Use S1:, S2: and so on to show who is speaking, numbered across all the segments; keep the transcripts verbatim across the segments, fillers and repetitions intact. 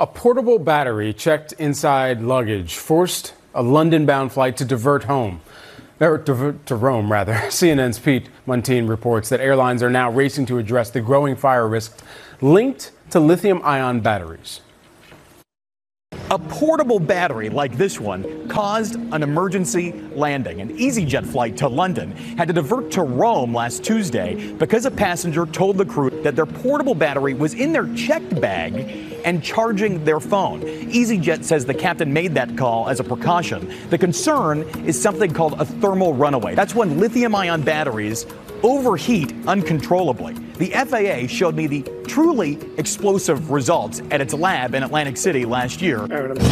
S1: A portable battery checked inside luggage forced a London-bound flight to divert home. Or divert to Rome, rather. C N N's Pete Muntean reports that airlines are now racing to address the growing fire risk linked to lithium-ion batteries.
S2: A portable battery like this one caused an emergency landing. An EasyJet flight to London had to divert to Rome last Tuesday because a passenger told the crew that their portable battery was in their checked bag and charging their phone. EasyJet says the captain made that call as a precaution. The concern is something called a thermal runaway. That's when lithium-ion batteries overheat uncontrollably. The F A A showed me the truly explosive results at its lab in Atlantic City last year.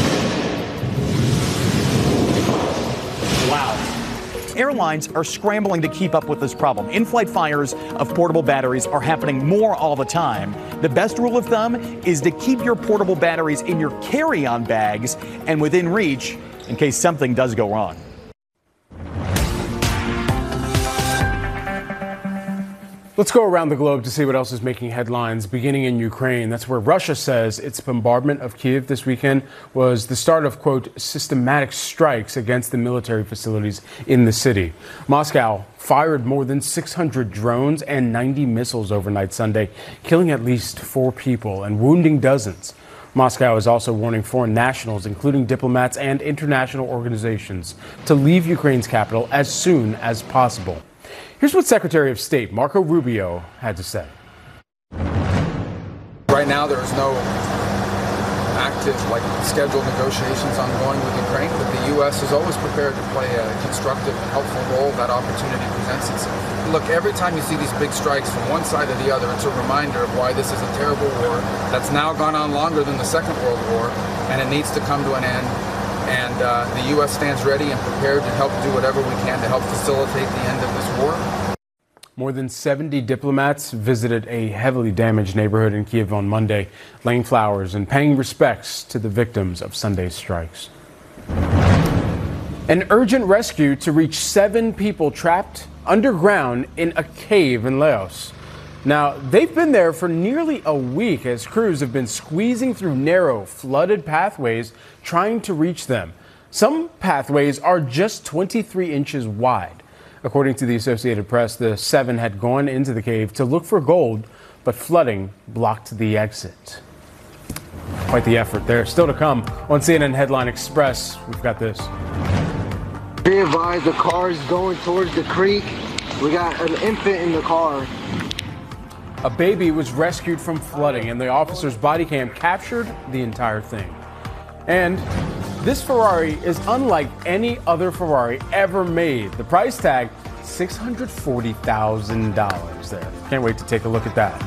S2: Wow. Airlines are scrambling to keep up with this problem. In-flight fires of portable batteries are happening more all the time. The best rule of thumb is to keep your portable batteries in your carry-on bags and within reach in case something does go wrong.
S1: Let's go around the globe to see what else is making headlines, beginning in Ukraine. That's where Russia says its bombardment of Kyiv this weekend was the start of, quote, systematic strikes against the military facilities in the city. Moscow fired more than six hundred drones and ninety missiles overnight Sunday, killing at least four people and wounding dozens. Moscow is also warning foreign nationals, including diplomats and international organizations, to leave Ukraine's capital as soon as possible. Here's what Secretary of State Marco Rubio had to say.
S3: Right now, there is no active, like, scheduled negotiations ongoing with Ukraine, but the U S is always prepared to play a constructive and helpful role if that opportunity presents itself. Look, every time you see these big strikes from one side or the other, it's a reminder of why this is a terrible war that's now gone on longer than the Second World War, and it needs to come to an end. And uh, the U S stands ready and prepared to help do whatever we can to help facilitate the end of this war.
S1: More than seventy diplomats visited a heavily damaged neighborhood in Kyiv on Monday, laying flowers and paying respects to the victims of Sunday's strikes. An urgent rescue to reach seven people trapped underground in a cave in Laos. Now, they've been there for nearly a week as crews have been squeezing through narrow, flooded pathways trying to reach them. Some pathways are just twenty-three inches wide. According to the Associated Press, the seven had gone into the cave to look for gold, but flooding blocked the exit. Quite the effort there. Still to come on C N N Headline Express. We've got this.
S4: Be advised, the car is going towards the creek. We got an infant in the car.
S1: A baby was rescued from flooding, and the officer's body cam captured the entire thing. And this Ferrari is unlike any other Ferrari ever made. The price tag, six hundred forty thousand dollars there. Can't wait to take a look at that.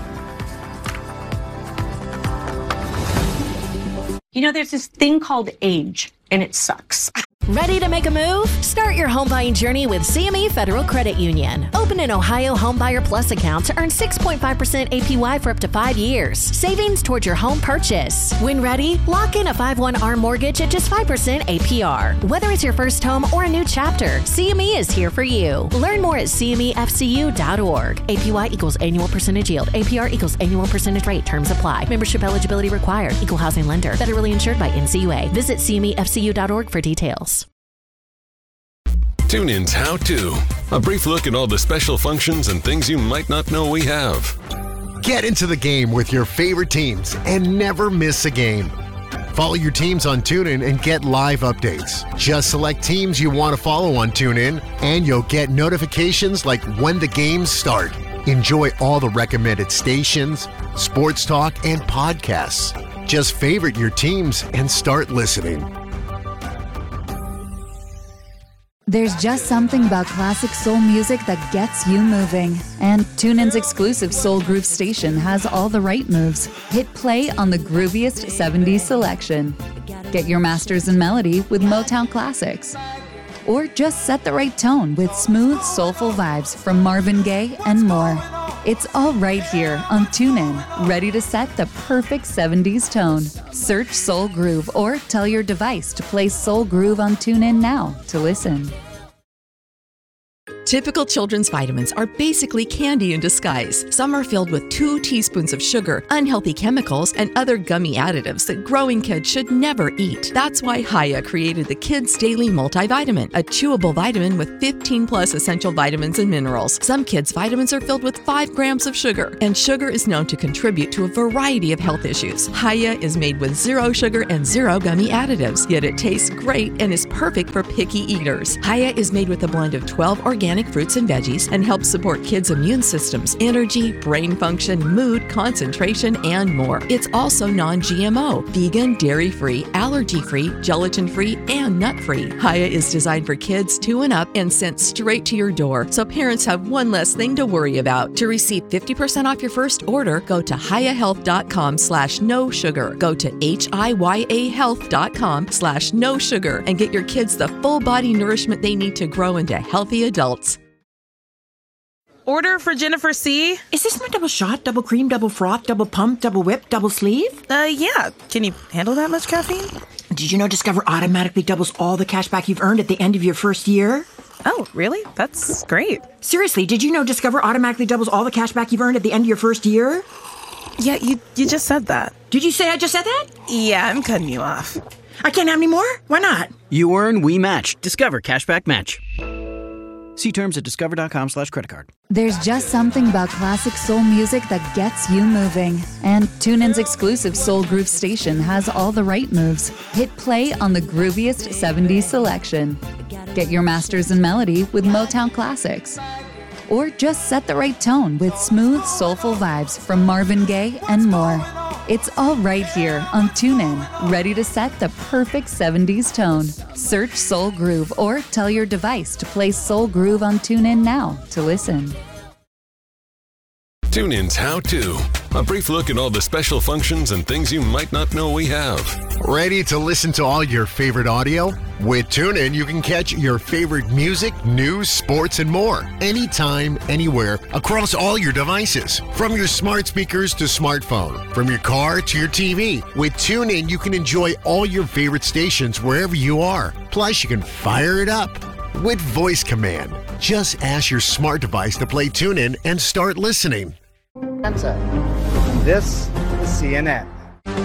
S5: You know, there's this thing called age, and it sucks.
S6: Ready to make a move? Start your home buying journey with C M E Federal Credit Union. Open an Ohio Homebuyer Plus account to earn six point five percent A P Y for up to five years. Savings towards your home purchase. When ready, lock in a five one R mortgage at just five percent A P R. Whether it's your first home or a new chapter, C M E is here for you. Learn more at C M E F C U dot org. A P Y equals annual percentage yield. A P R equals annual percentage rate. Terms apply. Membership eligibility required. Equal housing lender. Federally insured by N C U A. Visit C M E F C U dot org for details.
S7: TuneIn's How To. A brief look at all the special functions and things you might not know we have.
S8: Get into the game with your favorite teams and never miss a game. Follow your teams on TuneIn and get live updates. Just select teams you want to follow on TuneIn, and you'll get notifications like when the games start. Enjoy all the recommended stations, sports talk, and podcasts. Just favorite your teams and start listening.
S9: There's just something about classic soul music that gets you moving. And TuneIn's exclusive Soul Groove station has all the right moves. Hit play on the grooviest seventies selection. Get your masters in melody with Motown classics. Or just set the right tone with smooth, soulful vibes from Marvin Gaye and more. It's all right here on TuneIn, ready to set the perfect seventies tone. Search Soul Groove or tell your device to play Soul Groove on TuneIn now to listen.
S10: Typical children's vitamins are basically candy in disguise. Some are filled with two teaspoons of sugar, unhealthy chemicals, and other gummy additives that growing kids should never eat. That's why Hiya created the Kids Daily Multivitamin, a chewable vitamin with fifteen plus essential vitamins and minerals. Some kids' vitamins are filled with five grams of sugar, and sugar is known to contribute to a variety of health issues. Hiya is made with zero sugar and zero gummy additives, yet it tastes great and is perfect for picky eaters. Hiya is made with a blend of twelve organic fruits and veggies and helps support kids' immune systems, energy, brain function, mood, concentration, and more. It's also non-G M O, vegan, dairy-free, allergy-free, gelatin-free, and nut-free. Hiya is designed for kids two and up and sent straight to your door, so parents have one less thing to worry about. To receive fifty percent off your first order, go to hiyahealth.com slash no sugar. Go to H-I-Y-A health.com slash no sugar and get your kids the full body nourishment they need to grow into healthy adults.
S11: Order for Jennifer C.
S12: Is this my double shot, double cream, double froth, double pump, double whip, double sleeve?
S11: Uh, yeah. Can you handle that much caffeine?
S12: Did you know Discover automatically doubles all the cash back you've earned at the end of your first year?
S11: Oh, really? That's great.
S12: Seriously, did you know Discover automatically doubles all the cash back you've earned at the end of your first year?
S11: Yeah, you you just said that.
S12: Did you say I just said that?
S11: Yeah, I'm cutting you off.
S12: I can't have any more? Why not?
S13: You earn, we match. Discover Cashback Match. See terms at discover.com slash credit card.
S9: There's just something about classic soul music that gets you moving. And TuneIn's exclusive Soul Groove station has all the right moves. Hit play on the grooviest seventies selection. Get your masters in melody with Motown classics. Or just set the right tone with smooth, soulful vibes from Marvin Gaye and more. It's all right here on TuneIn, ready to set the perfect seventies tone. Search Soul Groove or tell your device to play Soul Groove on TuneIn now to listen.
S7: TuneIn's How To. A brief look at all the special functions and things you might not know we have.
S8: Ready to listen to all your favorite audio? With TuneIn, you can catch your favorite music, news, sports, and more. Anytime, anywhere, across all your devices. From your smart speakers to smartphone. From your car to your T V. With TuneIn, you can enjoy all your favorite stations wherever you are. Plus, you can fire it up with voice command. Just ask your smart device to play TuneIn and start listening.
S14: This is C N N.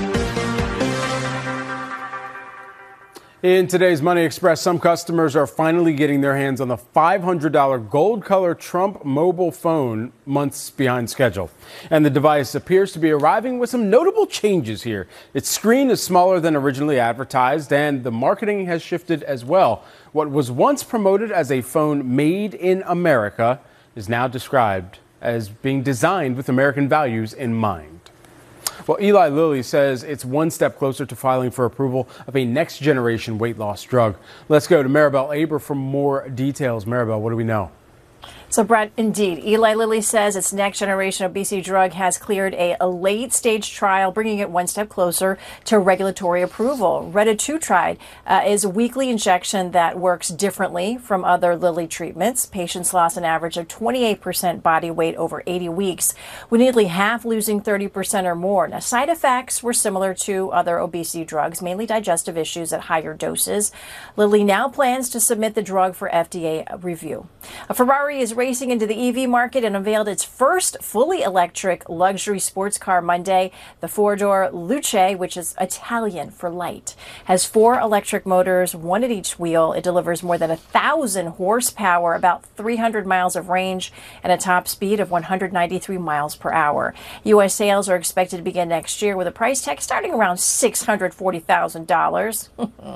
S1: In today's Money Express, some customers are finally getting their hands on the five hundred dollars gold color Trump mobile phone months behind schedule. And the device appears to be arriving with some notable changes here. Its screen is smaller than originally advertised, and the marketing has shifted as well. What was once promoted as a phone made in America is now described as being designed with American values in mind. Well, Eli Lilly says it's one step closer to filing for approval of a next-generation weight loss drug. Let's go to Maribel Aber for more details. Maribel, what do we know?
S15: So, Brett, indeed, Eli Lilly says its next-generation obesity drug has cleared a, a late-stage trial, bringing it one step closer to regulatory approval. Retatrutide uh, is a weekly injection that works differently from other Lilly treatments. Patients lost an average of twenty-eight percent body weight over eighty weeks, with nearly half losing thirty percent or more. Now, side effects were similar to other obesity drugs, mainly digestive issues at higher doses. Lilly now plans to submit the drug for F D A review. A Ferrari is racing into the E V market and unveiled its first fully electric luxury sports car Monday. The four-door Luce, which is Italian for light, has four electric motors, one at each wheel. It delivers more than a thousand horsepower, about three hundred miles of range, and a top speed of one hundred ninety-three miles per hour. U S sales are expected to begin next year with a price tag starting around six hundred forty thousand dollars.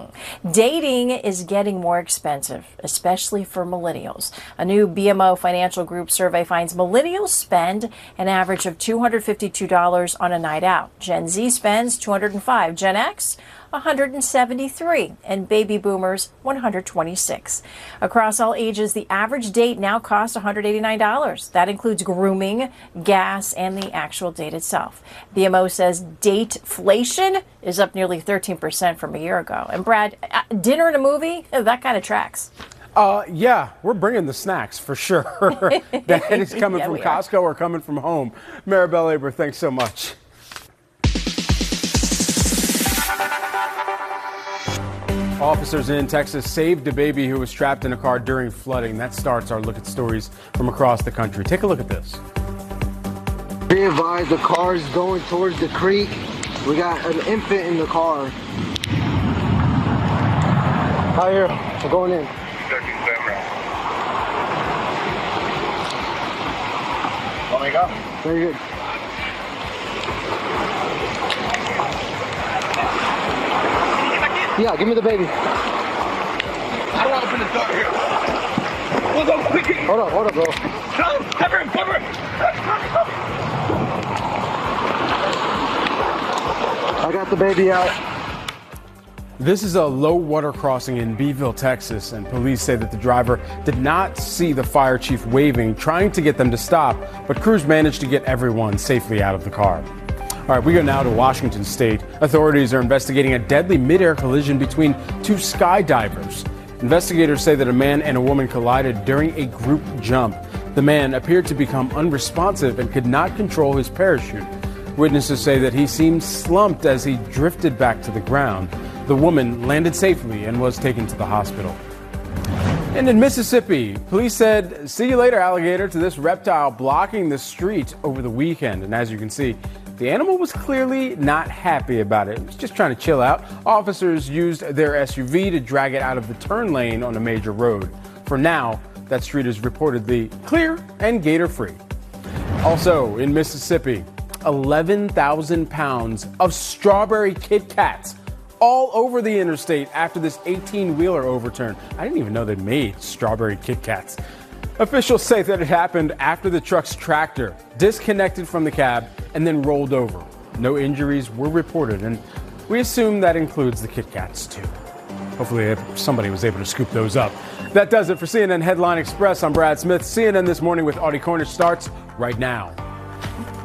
S15: Dating is getting more expensive, especially for millennials. A new B M O Financial Group survey finds millennials spend an average of two hundred fifty-two dollars on a night out. Gen Z spends two hundred five dollars. Gen X, one hundred seventy-three dollars. And baby boomers, one hundred twenty-six dollars. Across all ages, the average date now costs one hundred eighty-nine dollars. That includes grooming, gas, and the actual date itself. B M O says dateflation is up nearly thirteen percent from a year ago. And Brad, dinner and a movie, that kind of tracks.
S1: Uh, yeah, we're bringing the snacks for sure. That is coming
S15: Yeah,
S1: from
S15: we are.
S1: Costco or coming from home. Maribel Aber, thanks so much. Officers in Texas saved a baby who was trapped in a car during flooding. That starts our look at stories from across the country. Take a look at this.
S4: Be advised, the car is going towards the creek. We got an infant in the car. Hi here, we're going in.
S14: Let me go.
S4: Very good. Yeah, give me the baby.
S14: How do I open the door here? We'll go quickly.
S4: Hold up, hold up, bro.
S14: No, cover him, cover him.
S4: I got the baby out.
S1: This is a low water crossing in Beeville, Texas, and police say that the driver did not see the fire chief waving, trying to get them to stop, but crews managed to get everyone safely out of the car. All right, we go now to Washington State. Authorities are investigating a deadly mid-air collision between two skydivers. Investigators say that a man and a woman collided during a group jump. The man appeared to become unresponsive and could not control his parachute. Witnesses say that he seemed slumped as he drifted back to the ground. The woman landed safely and was taken to the hospital. And in Mississippi, police said, "See you later, alligator," to this reptile blocking the street over the weekend. And as you can see, the animal was clearly not happy about it. It was just trying to chill out. Officers used their S U V to drag it out of the turn lane on a major road. For now, that street is reportedly clear and gator-free. Also, in Mississippi, eleven thousand pounds of strawberry Kit Kats all over the interstate after this eighteen-wheeler overturned. I didn't even know they made strawberry Kit Kats. Officials say that it happened after the truck's tractor disconnected from the cab and then rolled over. No injuries were reported, and we assume that includes the Kit Kats too. Hopefully somebody was able to scoop those up. That does it for C N N Headline Express. I'm Brad Smith. C N N This Morning with Audie Cornish starts right now.